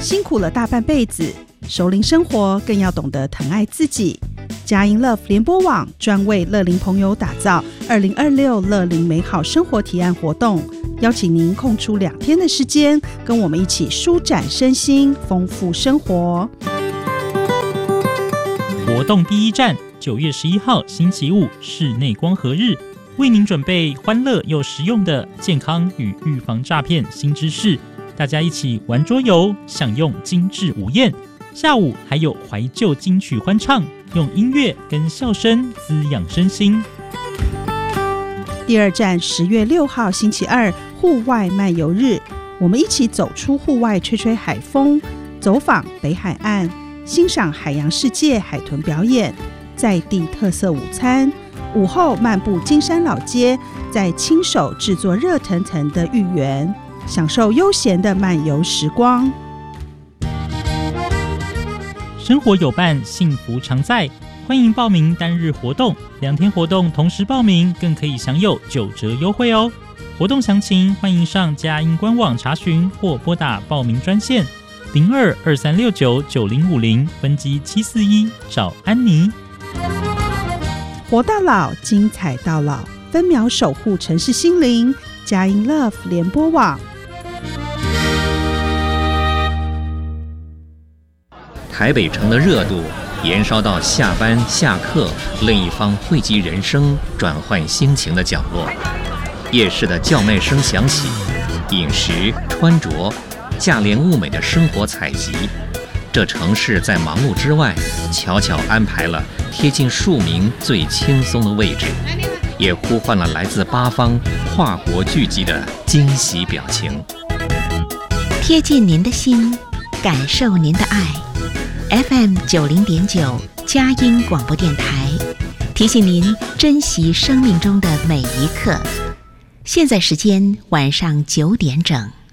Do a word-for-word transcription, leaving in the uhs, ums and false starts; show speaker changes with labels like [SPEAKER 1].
[SPEAKER 1] 辛苦了大半辈子，熟龄生活更要懂得疼爱自己。佳音 Love 联播网专为乐龄朋友打造二零二六乐龄美好生活提案活动，邀请您空出两天的时间，跟我们一起舒展身心，丰富生活。
[SPEAKER 2] 活动第一站，九月十一号星期五室内光合日，为您准备欢乐又实用的健康与预防诈骗新知识，大家一起玩桌游，享用精致午宴。下午还有怀旧金曲欢唱，用音乐跟笑声滋养身心。
[SPEAKER 1] 第二站，十月六号星期二户外漫游日，我们一起走出户外，吹吹海风，走访北海岸，欣赏海洋世界海豚表演，在地特色午餐。午后漫步金山老街，再亲手制作热腾腾的芋圆，享受悠闲的漫游时光。
[SPEAKER 2] 生活有伴，幸福常在。欢迎报名单日活动，两天活动同时报名，更可以享有九折优惠哦。活动详情欢迎上佳音官网查询，或拨打报名专线零二二三六九九零五零分机七四一找安妮。
[SPEAKER 1] 活到老，精彩到老，分秒守护城市心灵。佳音 Love 联播网。
[SPEAKER 3] 台北城的热度延烧到下班下课另一方汇集人生转换心情的角落，夜市的叫卖声响起，饮食穿着价廉物美的生活采集，这城市在忙碌之外悄悄安排了贴近庶民最轻松的位置，也呼唤了来自八方跨国聚集的惊喜表情。
[SPEAKER 4] 贴近您的心，感受您的爱。F M 九零点九佳音广播电台提醒您珍惜生命中的每一刻。现在时间晚上九点整。